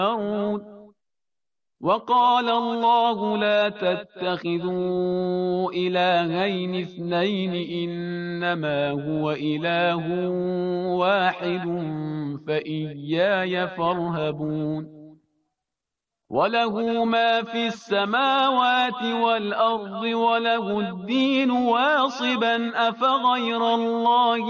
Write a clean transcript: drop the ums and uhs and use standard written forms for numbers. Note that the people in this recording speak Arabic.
وقال الله لا تتخذوا إلهين اثنين إنما هو إله واحد فإياي فارهبون وله ما في السماوات والأرض وله الدين واصبا أفغير الله